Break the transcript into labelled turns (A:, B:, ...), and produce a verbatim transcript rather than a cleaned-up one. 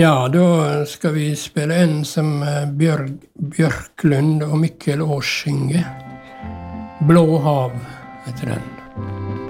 A: Ja, da skal vi spille en som Bjørg Bjørklund og Mikkel Aas synger. Blå hav heter den.